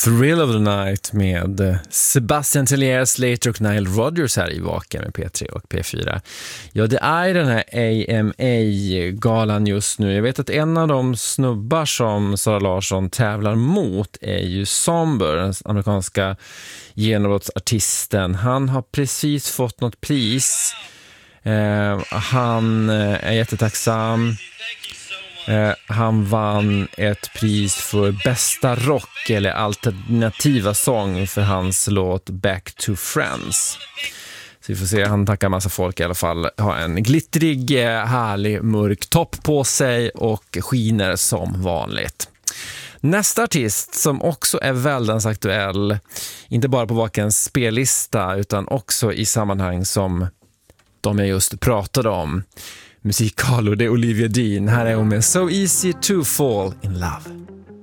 Thrill of the Night med Sebastian Tellier, Slater och Nile Rodgers här i Vaken med P3 och P4. Ja, det är den här AMA-galan just nu. Jag vet att en av de snubbar som Sara Larsson tävlar mot är ju Somber, den amerikanska genombrottsartisten. Han har precis fått något pris. Han är jättetacksam. Han vann ett pris för bästa rock eller alternativa sång för hans låt Back to Friends. Så vi får se, han tackar massa folk i alla fall. Har en glittrig, härlig, mörk topp på sig och skiner som vanligt. Nästa artist som också är väldigt aktuell, inte bara på Vakens spellista utan också i sammanhang som de jag just pratade om. Musikalo, det är Olivia Dean. Här är hon med So Easy to Fall in Love.